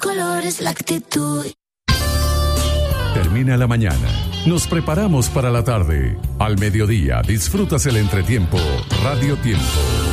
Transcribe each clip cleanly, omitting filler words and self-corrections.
colores, la actitud. Termina la mañana. Nos preparamos para la tarde. Al mediodía disfrutas el entretiempo Radio Tiempo.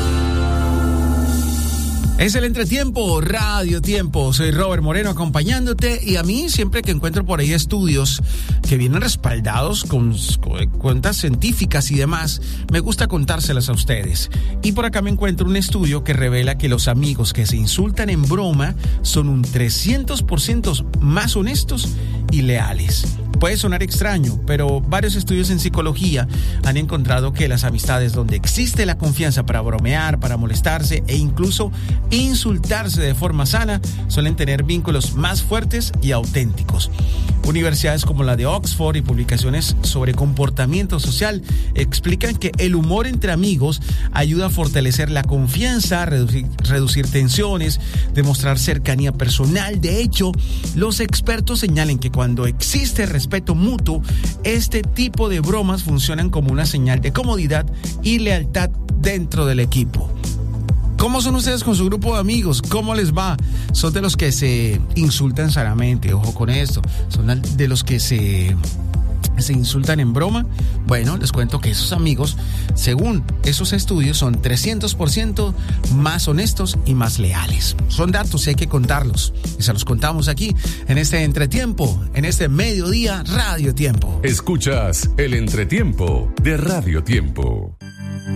Es el entretiempo, Radio Tiempo. Soy Robert Moreno acompañándote, y a mí siempre que encuentro por ahí estudios que vienen respaldados con cuentas científicas y demás, me gusta contárselas a ustedes. Y por acá me encuentro un estudio que revela que los amigos que se insultan en broma son un 300% más honestos y leales. Puede sonar extraño, pero varios estudios en psicología han encontrado que las amistades donde existe la confianza para bromear, para molestarse e incluso insultarse de forma sana suelen tener vínculos más fuertes y auténticos. Universidades como la de Oxford y publicaciones sobre comportamiento social explican que el humor entre amigos ayuda a fortalecer la confianza, reducir tensiones, demostrar cercanía personal. De hecho, los expertos señalan que cuando existe respeto mutuo, este tipo de bromas funcionan como una señal de comodidad y lealtad dentro del equipo. ¿Cómo son ustedes con su grupo de amigos? ¿Cómo les va? ¿Son de los que se insultan sanamente? Ojo con esto. ¿Son de los que se insultan en broma? Bueno, les cuento que esos amigos, según esos estudios, son 300% más honestos y más leales. Son datos y hay que contarlos. Y se los contamos aquí, en este entretiempo, en este mediodía Radio Tiempo. Escuchas el entretiempo de Radio Tiempo.